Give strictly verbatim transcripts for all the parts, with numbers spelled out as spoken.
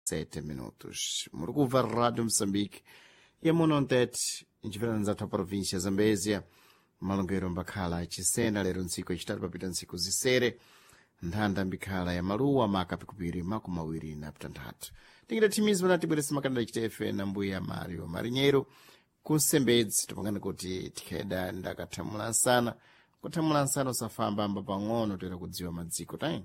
sete minutos. Muruguva Rádio Moçambique e Monontete, indiferenza ta província Zambésia, malungero mbakhala cisena lero ntsiku yacitatu papita ntsiku zisere nthanda mbikhala ya maluwa maka pikupiri makumi mawiri na ptanthatu tingida thimizi pana tibweresa makanda chitefe na mbuya Mario Marinheiro kunsembedzi tipangana kuti tikheda ndakathamula nsana kuthamula nsana usafamba amba pang'ono toera kudziwa madziko tayi.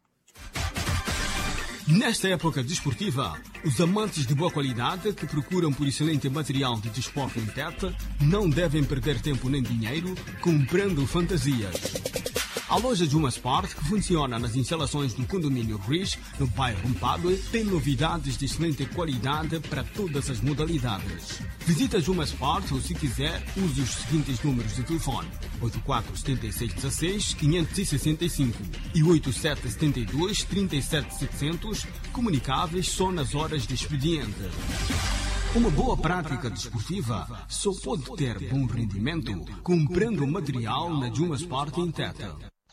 Nesta época desportiva, os amantes de boa qualidade que procuram por excelente material de desporto em Tete não devem perder tempo nem dinheiro comprando fantasias. A loja Juma Sport, que funciona nas instalações do condomínio Riz, no bairro Mpadue, tem novidades de excelente qualidade para todas as modalidades. Visita Juma Sport ou, se quiser, use os seguintes números de telefone: oito quatro sete seis um seis cinco seis cinco e oito sete sete dois três sete sete zero zero, comunicáveis só nas horas de expediente. Uma boa prática desportiva só pode ter bom rendimento comprando material na Juma Sport em Tete.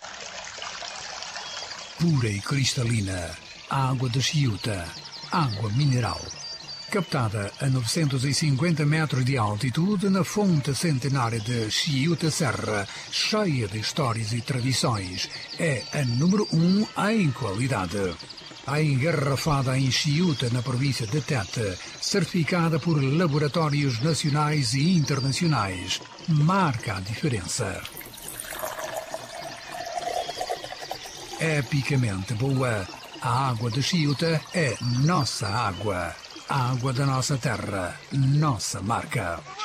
Pura e cristalina, água de Chiuta, água mineral. Captada a novecentos e cinquenta metros de altitude na fonte centenária de Chiuta Serra, cheia de histórias e tradições, é a número um em qualidade. A engarrafada em Chiuta, na província de Tete, certificada por laboratórios nacionais e internacionais, marca a diferença. Epicamente boa, a água de Chiuta é nossa água. A água da nossa terra, nossa marca.